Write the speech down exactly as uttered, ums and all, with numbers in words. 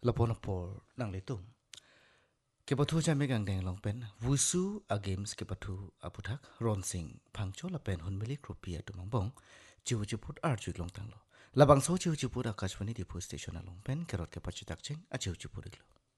lapon nang letung ke pathu ja me gang deng long pen wusu a games ke pathu aputhak ron sing phangcho la pen hun milik rupia tu mangbong chiu chiu put ar ju long tang lo labang so chiu chiu put akashwani di pu station along pen kerot ke pachitak cheng a chiu chiu put lo